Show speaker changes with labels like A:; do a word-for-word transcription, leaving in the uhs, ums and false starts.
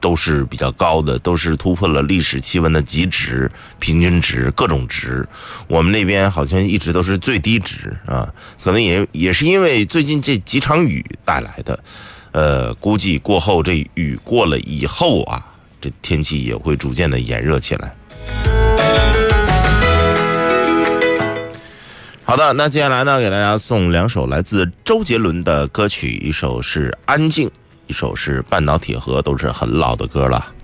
A: 都是比较高的，都是突破了历史气温的极值、平均值、各种值。我们那边好像一直都是最低值啊，可能也也是因为最近这几场雨带来的。呃，估计过后这雨过了以后啊，这天气也会逐渐的炎热起来。好的，那接下来呢，给大家送两首来自周杰伦的歌曲，一首是《安静》，一首是《半岛铁盒》，都是很老的歌了。